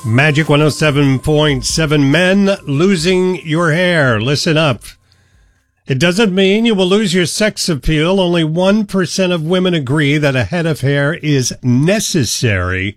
Magic 107.7. Men losing your hair. Listen up. It doesn't mean you will lose your sex appeal. Only 1% of women agree that a head of hair is necessary